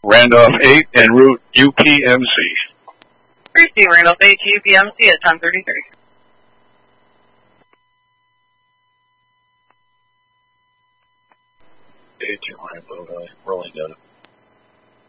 Randolph 8 en route UPMC. Receive Randolph 8 to UPMC at 10:33. A2 Rainbow, rolling data.